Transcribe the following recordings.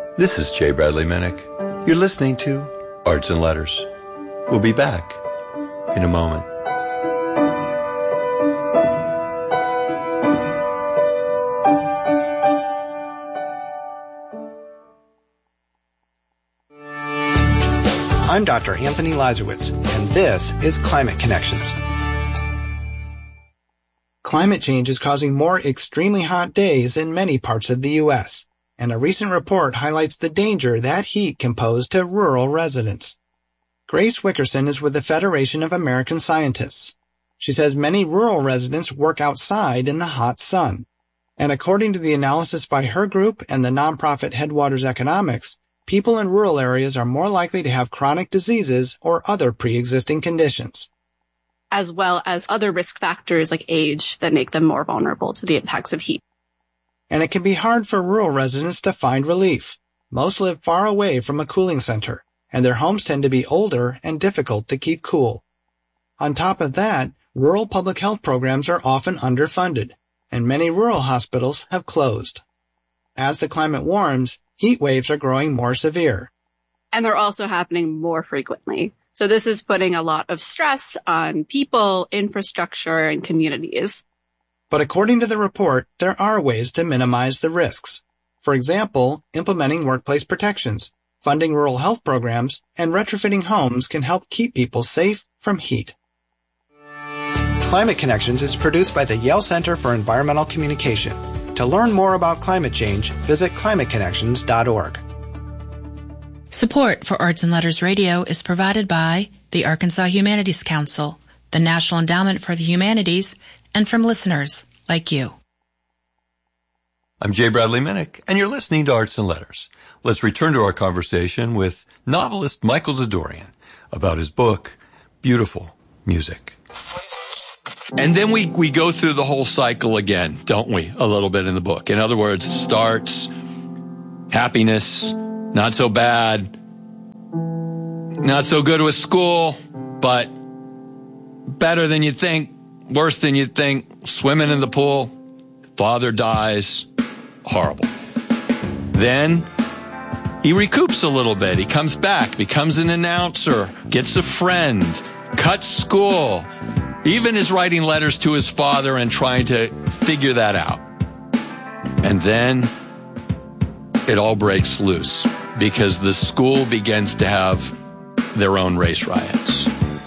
This is J. Bradley Minnick. You're listening to Arts and Letters. We'll be back in a moment. I'm Dr. Anthony Lazarowitz, and this is Climate Connections. Climate change is causing more extremely hot days in many parts of the U.S., and a recent report highlights the danger that heat can pose to rural residents. Grace Wickerson is with the Federation of American Scientists. She says many rural residents work outside in the hot sun. And according to the analysis by her group and the nonprofit Headwaters Economics, people in rural areas are more likely to have chronic diseases or other pre-existing conditions, as well as other risk factors like age that make them more vulnerable to the impacts of heat. And it can be hard for rural residents to find relief. Most live far away from a cooling center, and their homes tend to be older and difficult to keep cool. On top of that, rural public health programs are often underfunded, and many rural hospitals have closed. As the climate warms, heat waves are growing more severe. And they're also happening more frequently. So this is putting a lot of stress on people, infrastructure, and communities. But according to the report, there are ways to minimize the risks. For example, implementing workplace protections, funding rural health programs, and retrofitting homes can help keep people safe from heat. Climate Connections is produced by the Yale Center for Environmental Communication. To learn more about climate change, visit climateconnections.org. Support for Arts and Letters Radio is provided by the Arkansas Humanities Council, the National Endowment for the Humanities, and from listeners like you. I'm J. Bradley Minnick, and you're listening to Arts and Letters. Let's return to our conversation with novelist Michael Zadorian about his book, Beautiful Music. And then we go through the whole cycle again, don't we? A little bit in the book. In other words, starts, happiness, not so bad, not so good with school, but better than you think, worse than you think, swimming in the pool, father dies, horrible. Then he recoups a little bit. He comes back, becomes an announcer, gets a friend, cuts school, even is writing letters to his father and trying to figure that out. And then it all breaks loose because the school begins to have their own race riots.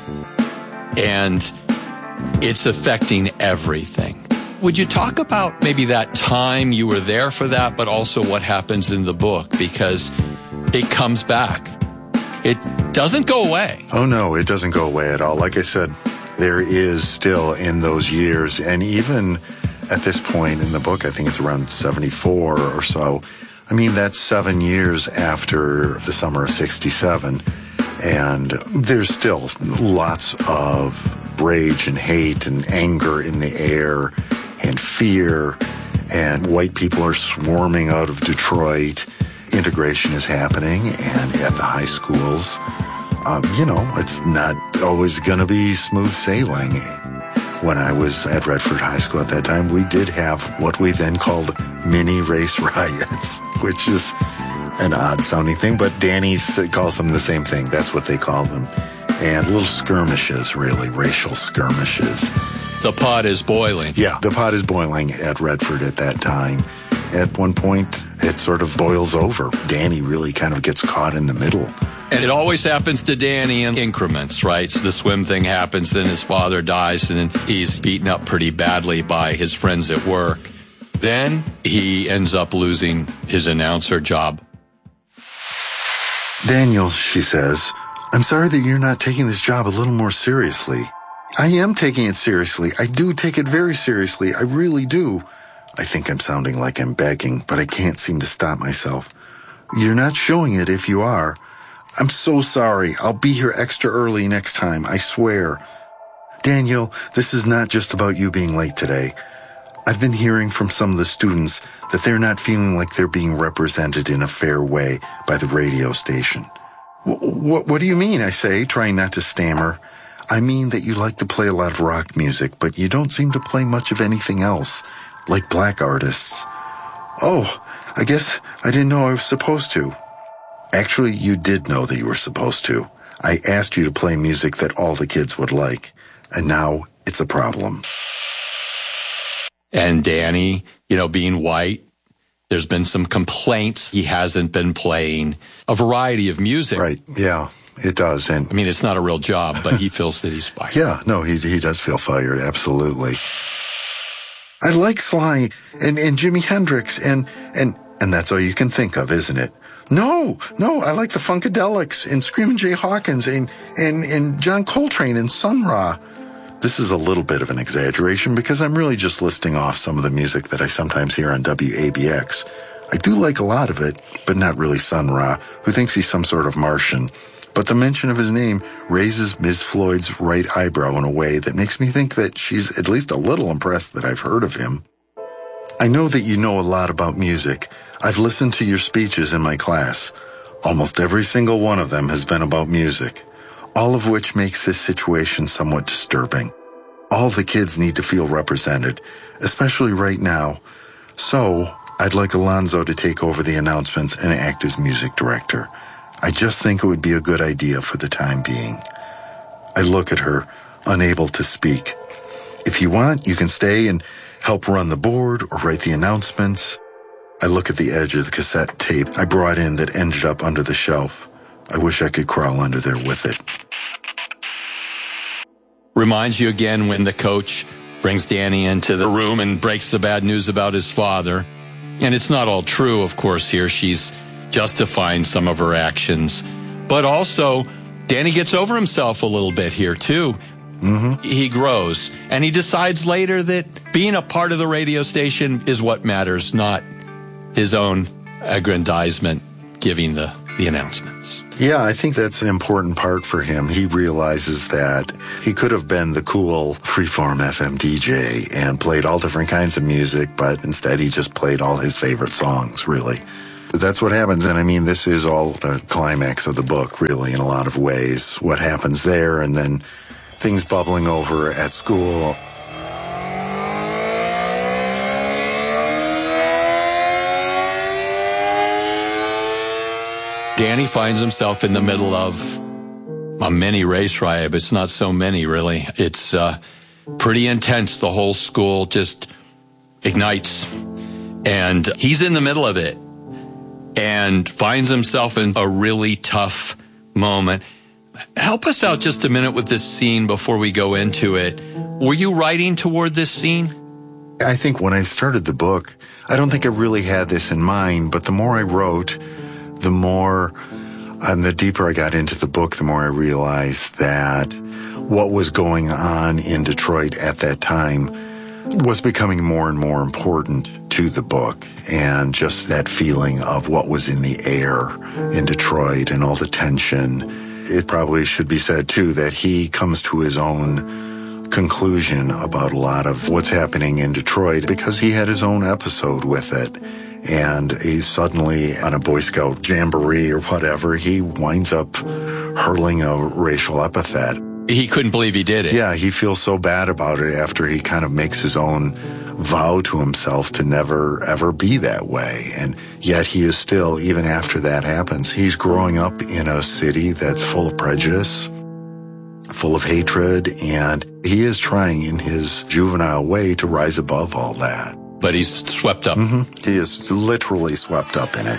And it's affecting everything. Would you talk about maybe that time you were there for that, but also what happens in the book? Because it comes back. It doesn't go away. Oh, no, it doesn't go away at all. Like I said, there is still in those years, and even at this point in the book, I think it's around 74 or so. I mean, that's 7 years after the summer of 67, and there's still lots of rage and hate and anger in the air and fear, and white people are swarming out of Detroit. Integration is happening, and at the high schools, it's not always going to be smooth sailing. When I was at Redford High School at that time, we did have what we then called mini race riots, which is an odd-sounding thing, but Danny calls them the same thing. That's what they call them. And little skirmishes, really, racial skirmishes. The pot is boiling. Yeah, the pot is boiling at Redford at that time. At one point, it sort of boils over. Danny really kind of gets caught in the middle. And it always happens to Danny in increments, right? So the swim thing happens, then his father dies, and then he's beaten up pretty badly by his friends at work. Then he ends up losing his announcer job. Daniel, she says, I'm sorry that you're not taking this job a little more seriously. I am taking it seriously. I do take it very seriously. I really do. I think I'm sounding like I'm begging, but I can't seem to stop myself. You're not showing it if you are. I'm so sorry. I'll be here extra early next time, I swear. Daniel, this is not just about you being late today. I've been hearing from some of the students that they're not feeling like they're being represented in a fair way by the radio station. What do you mean, I say, trying not to stammer. I mean that you like to play a lot of rock music, but you don't seem to play much of anything else, like black artists. Oh, I guess I didn't know I was supposed to. Actually, you did know that you were supposed to. I asked you to play music that all the kids would like, and now it's a problem. And Danny, being white, there's been some complaints he hasn't been playing a variety of music. Right, yeah, it does. And I mean, it's not a real job, but he feels that he's fired. Yeah, no, he does feel fired, absolutely. I like Sly and Jimi Hendrix, and that's all you can think of, isn't it? No, I like the Funkadelics and Screamin' Jay Hawkins and John Coltrane and Sun Ra. This is a little bit of an exaggeration because I'm really just listing off some of the music that I sometimes hear on WABX. I do like a lot of it, but not really Sun Ra, who thinks he's some sort of Martian. But the mention of his name raises Ms. Floyd's right eyebrow in a way that makes me think that she's at least a little impressed that I've heard of him. I know that you know a lot about music. I've listened to your speeches in my class. Almost every single one of them has been about music, all of which makes this situation somewhat disturbing. All the kids need to feel represented, especially right now. So, I'd like Alonzo to take over the announcements and act as music director. I just think it would be a good idea for the time being. I look at her, unable to speak. If you want, you can stay and help run the board or write the announcements. I look at the edge of the cassette tape I brought in that ended up under the shelf. I wish I could crawl under there with it. Reminds you again when the coach brings Danny into the room and breaks the bad news about his father. And it's not all true, of course, here. She's justifying some of her actions. But also, Danny gets over himself a little bit here, too. Mm-hmm. He grows, and he decides later that being a part of the radio station is what matters, not his own aggrandizement giving the announcements. Yeah, I think that's an important part for him. He realizes that he could have been the cool freeform FM DJ and played all different kinds of music, but instead he just played all his favorite songs, really. That's what happens, and I mean, this is all the climax of the book, really, in a lot of ways. What happens there, and then things bubbling over at school. Danny finds himself in the middle of a mini race riot, but it's not so many, really. It's pretty intense. The whole school just ignites, and he's in the middle of it and finds himself in a really tough moment. Help us out just a minute with this scene before we go into it. Were you writing toward this scene? I think when I started the book, I don't think I really had this in mind, but the more I wrote, the more and the deeper I got into the book, the more I realized that what was going on in Detroit at that time was becoming more and more important to the book, and just that feeling of what was in the air in Detroit and all the tension. It probably should be said, too, that he comes to his own conclusion about a lot of what's happening in Detroit because he had his own episode with it. And he's suddenly on a Boy Scout jamboree or whatever, he winds up hurling a racial epithet. He couldn't believe he did it. Yeah, he feels so bad about it after he kind of makes his own vow to himself to never, ever be that way. And yet he is still, even after that happens, he's growing up in a city that's full of prejudice, full of hatred, and he is trying in his juvenile way to rise above all that. But he's swept up. Mm-hmm. He is literally swept up in it.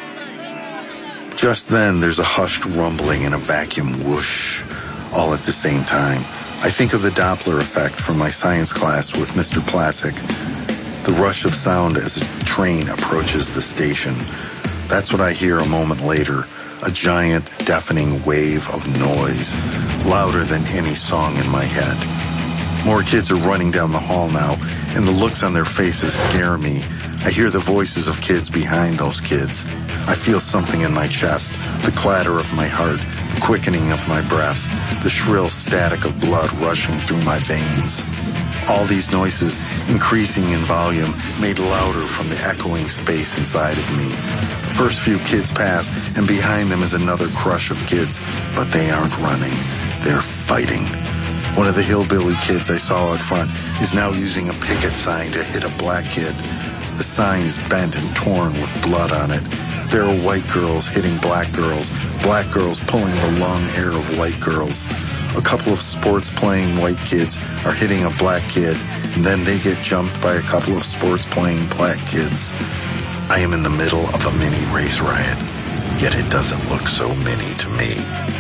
Just then, there's a hushed rumbling and a vacuum whoosh, all at the same time. I think of the Doppler effect from my science class with Mr. Plassic. The rush of sound as a train approaches the station. That's what I hear a moment later, a giant, deafening wave of noise, louder than any song in my head. More kids are running down the hall now, and the looks on their faces scare me. I hear the voices of kids behind those kids. I feel something in my chest, the clatter of my heart, the quickening of my breath, the shrill static of blood rushing through my veins. All these noises, increasing in volume, made louder from the echoing space inside of me. The first few kids pass, and behind them is another crush of kids, but they aren't running. They're fighting. One of the hillbilly kids I saw out front is now using a picket sign to hit a black kid. The sign is bent and torn with blood on it. There are white girls hitting black girls pulling the long hair of white girls. A couple of sports-playing white kids are hitting a black kid, and then they get jumped by a couple of sports-playing black kids. I am in the middle of a mini race riot, yet it doesn't look so mini to me.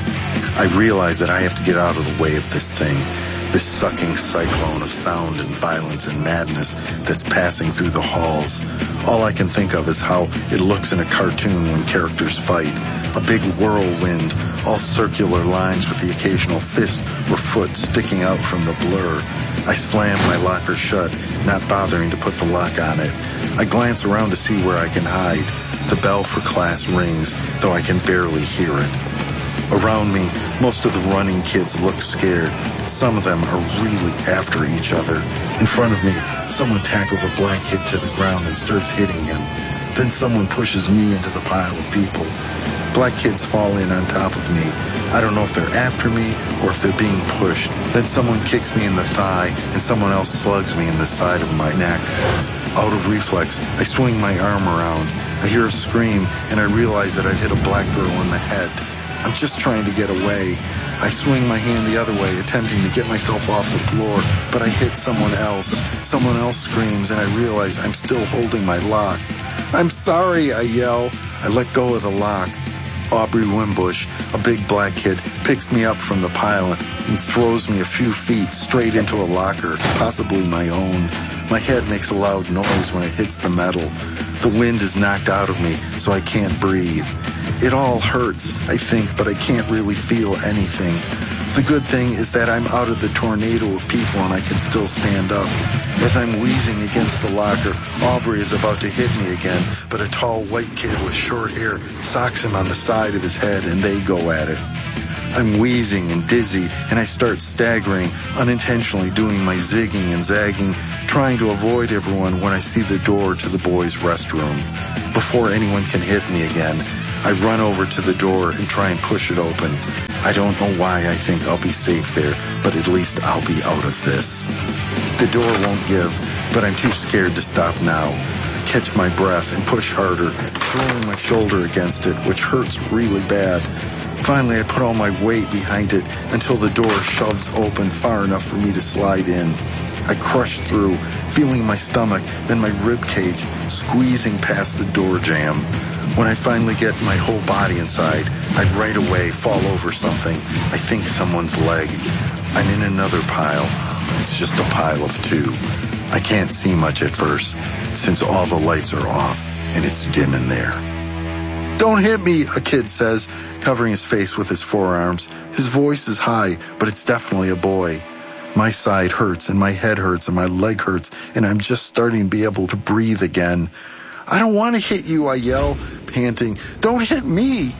I realize that I have to get out of the way of this thing, this sucking cyclone of sound and violence and madness that's passing through the halls. All I can think of is how it looks in a cartoon when characters fight. A big whirlwind, all circular lines with the occasional fist or foot sticking out from the blur. I slam my locker shut, not bothering to put the lock on it. I glance around to see where I can hide. The bell for class rings, though I can barely hear it. Around me, most of the running kids look scared. Some of them are really after each other. In front of me, someone tackles a black kid to the ground and starts hitting him. Then someone pushes me into the pile of people. Black kids fall in on top of me. I don't know if they're after me or if they're being pushed. Then someone kicks me in the thigh and someone else slugs me in the side of my neck. Out of reflex, I swing my arm around. I hear a scream and I realize that I've hit a black girl in the head. I'm just trying to get away. I swing my hand the other way, attempting to get myself off the floor, but I hit someone else. Someone else screams, and I realize I'm still holding my lock. "I'm sorry," I yell. I let go of the lock. Aubrey Wimbush, a big black kid, picks me up from the pile and throws me a few feet straight into a locker, possibly my own. My head makes a loud noise when it hits the metal. The wind is knocked out of me, so I can't breathe. It all hurts, I think, but I can't really feel anything. The good thing is that I'm out of the tornado of people and I can still stand up. As I'm wheezing against the locker, Aubrey is about to hit me again, but a tall white kid with short hair socks him on the side of his head and they go at it. I'm wheezing and dizzy, and I start staggering, unintentionally doing my zigging and zagging, trying to avoid everyone when I see the door to the boys' restroom. Before anyone can hit me again, I run over to the door and try and push it open. I don't know why I think I'll be safe there, but at least I'll be out of this. The door won't give, but I'm too scared to stop now. I catch my breath and push harder, throwing my shoulder against it, which hurts really bad. Finally, I put all my weight behind it until the door shoves open far enough for me to slide in. I crush through, feeling my stomach, then my rib cage, squeezing past the door jamb. When I finally get my whole body inside, I right away fall over something. I think someone's leg. I'm in another pile. It's just a pile of two. I can't see much at first, since all the lights are off, and it's dim in there. "Don't hit me," a kid says, covering his face with his forearms. His voice is high, but it's definitely a boy. My side hurts, and my head hurts, and my leg hurts, and I'm just starting to be able to breathe again. "I don't want to hit you," I yell, panting. "Don't hit me."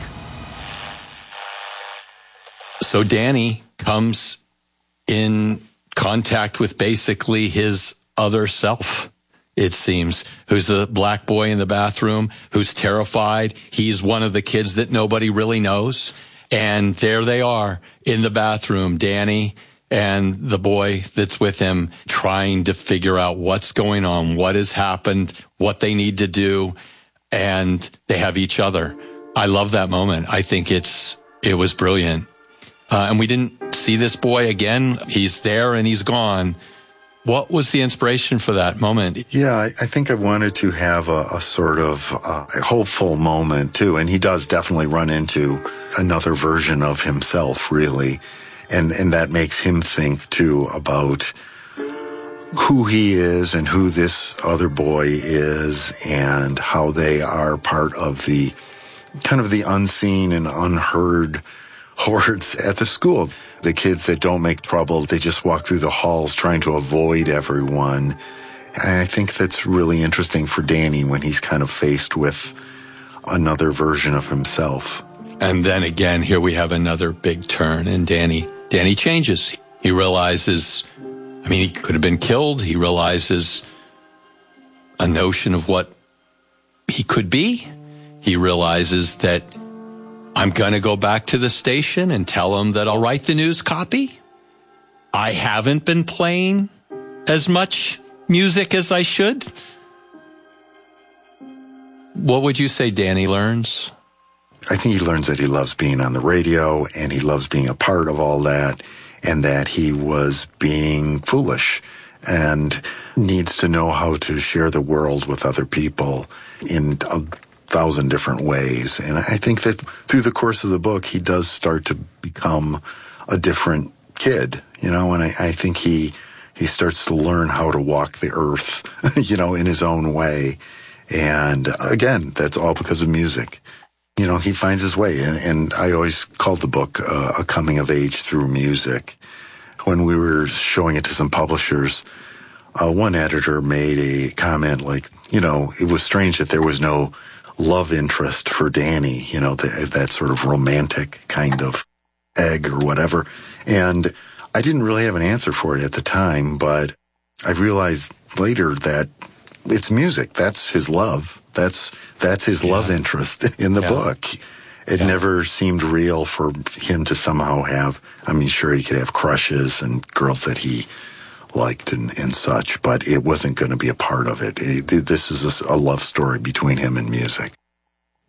So Danny comes in contact with basically his other self, it seems, who's a black boy in the bathroom, who's terrified. He's one of the kids that nobody really knows. And there they are in the bathroom, Danny and the boy that's with him, trying to figure out what's going on, what has happened, what they need to do. And they have each other. I love that moment. I think it was brilliant. And we didn't see this boy again. He's there and he's gone. What was the inspiration for that moment? Yeah, I think I wanted to have a sort of a hopeful moment, too. And he does definitely run into another version of himself, really. And that makes him think, too, about who he is and who this other boy is and how they are part of the kind of the unseen and unheard hordes at the school. The kids that don't make trouble, they just walk through the halls trying to avoid everyone. And I think that's really interesting for Danny when he's kind of faced with another version of himself. And then again, here we have another big turn, and Danny changes. He realizes, he could have been killed. He realizes a notion of what he could be. He realizes that I'm going to go back to the station and tell them that I'll write the news copy. I haven't been playing as much music as I should. What would you say Danny learns? I think he learns that he loves being on the radio and he loves being a part of all that, and that he was being foolish and needs to know how to share the world with other people in 1,000 different ways. And I think that through the course of the book, he does start to become a different kid, and I think he starts to learn how to walk the earth, in his own way. And again, that's all because of music. He finds his way. And I always called the book a coming of age through music. When we were showing it to some publishers, one editor made a comment like, it was strange that there was no love interest for Danny, that sort of romantic kind of egg or whatever. And I didn't really have an answer for it at the time, but I realized later that it's music. That's his love. That's his love interest in the book. It never seemed real for him to somehow have, sure, he could have crushes and girls that he liked and such, but it wasn't going to be a part of it. This is a love story between him and music.